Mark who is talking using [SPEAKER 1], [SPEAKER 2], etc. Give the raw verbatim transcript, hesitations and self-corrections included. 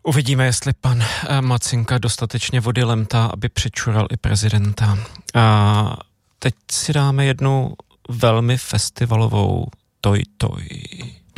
[SPEAKER 1] Uvidíme, jestli pan Macinka dostatečně vody lemtá, aby přečural i prezidenta. A teď si dáme jednu velmi festivalovou Toj Toj.